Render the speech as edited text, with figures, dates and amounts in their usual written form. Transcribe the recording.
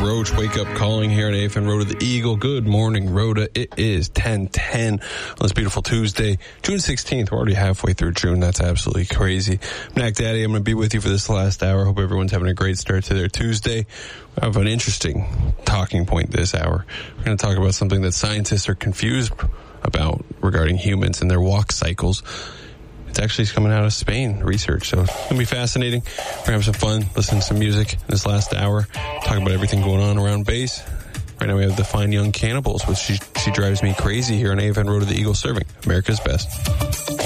Roach, Wake Up Calling here on AFN Road to the Eagle. Good morning, Rhoda. It is 10:10 on this beautiful Tuesday, June 16th. We're already halfway through June. That's absolutely crazy. Mac Daddy, I'm going to be with you for this last hour. Hope everyone's having a great start to their Tuesday. I have an interesting talking point this hour. We're going to talk about something that scientists are confused about regarding humans and their walk cycles. It's actually coming out of Spain, research, so it's going to be fascinating. We're going to have some fun, listen to some music this last hour, talk about everything going on around base. Right now we have the Fine Young Cannibals, which she drives me crazy here on AFN Road to the Eagle, serving America's best.